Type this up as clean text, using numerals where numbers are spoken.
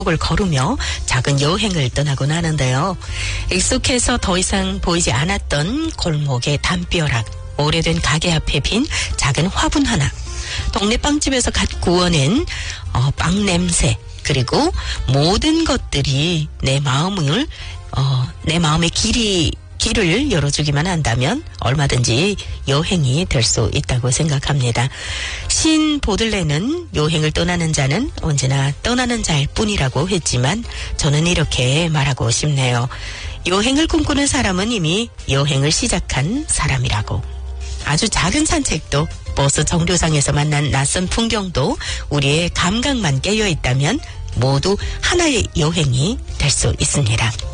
을 걸으며 작은 여행을 떠나곤 하는데요. 익숙해서 더 이상 보이지 않았던 골목의 담벼락, 오래된 가게 앞에 빈 작은 화분 하나, 동네 빵집에서 갓 구워낸 빵 냄새, 그리고 모든 것들이 내 마음의 길을 열어주기만 한다면 얼마든지 여행이 될 수 있다고 생각합니다. 시인 보들레는 여행을 떠나는 자는 언제나 떠나는 자일 뿐이라고 했지만 저는 이렇게 말하고 싶네요. 여행을 꿈꾸는 사람은 이미 여행을 시작한 사람이라고. 아주 작은 산책도, 버스 정류장에서 만난 낯선 풍경도 우리의 감각만 깨어 있다면 모두 하나의 여행이 될 수 있습니다.